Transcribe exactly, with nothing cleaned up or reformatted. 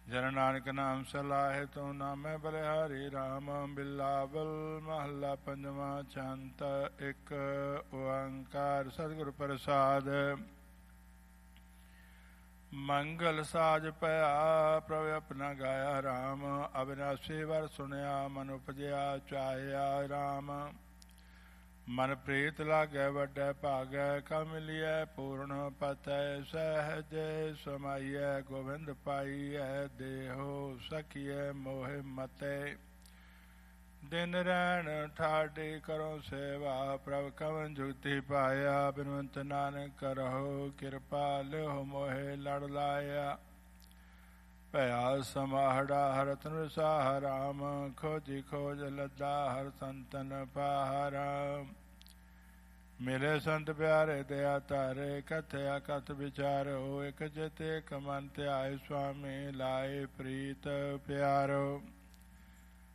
ਜਨ ਨਾਨਕ ਨਾਮ ਸਲਾਹੇ ਤੂੰ ਨਾਮੈ ਬਲਿਹਾਰੀ ਰਾਮ। ਬਿਲਾਵਲ ਮਹੱਲਾ ਪੰਜਵਾਂ। ਛੰਤ ਇੱਕ ਓੰਕਾਰ ਸਤਿਗੁਰ ਪ੍ਰਸਾਦ। ਮੰਗਲ ਸਾਜ ਪਿਆ ਪ੍ਰਭ ਆਪਣਾ ਗਾਇਆ ਰਾਮ। ਅਬਿਨਾਸੀ ਵਰ ਸੁਣਿਆ ਮਨ ਉਪਜਿਆ ਚਾਹਿਆ ਰਾਮ। ਮਨ ਪ੍ਰੀਤ ਲਾਗੈ ਵੱਡੈ ਭਾਗੈ ਕਉ ਮਿਲੀਐ ਪੂਰਨ ਪਤੈ। ਸਹਿਜੇ ਸਮਾਈਐ ਗੋਬਿੰਦ ਪਾਈਐ ਦੇਹੋ ਸਖੀਐ ਮੋਹਿ ਮਤੈ। ਦਿਨ ਰੈਣ ਠਾਡੀ ਕਰੋ ਸੇਵਾ ਪ੍ਰਭ ਕਵਨ ਜੁਗਤੀ ਪਾਇਆ। ਬਿਨਵੰਤ ਨਾਨਕ ਕਰਹੁ ਕਿਰਪਾ ਲਿਹੁ ਮੋਹਿ ਲੜ ਲਾਇਆ। ਭਇਆ ਸਮਾਹੜਾ ਹਰ ਰਤਨ ਵਿਸਾਹ ਰਾਮ। ਖੋਜੀ ਖੋਜ ਲੱਦਾ ਹਰ ਸੰਤਨ ਪਾਹਰਾ। ਮਿਲੇ ਸੰਤ ਪਿਆਰੇ ਦਇਆ ਧਾਰੇ ਕਥਿਆ ਕਥ ਵਿਚਾਰੋ। ਇਕ ਜਿਤ ਇਕ ਮਨ ਧਿਆਏ ਸੁਆਮੀ ਲਾਏ ਪ੍ਰੀਤ ਪਿਆਰੋ।